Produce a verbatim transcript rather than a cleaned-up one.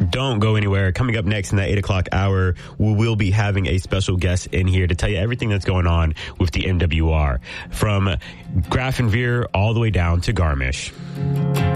Don't go anywhere. Coming up next in that eight o'clock hour, we will be having a special guest in here to tell you everything that's going on with the M W R, from Grafenveer all the way down to Garmisch.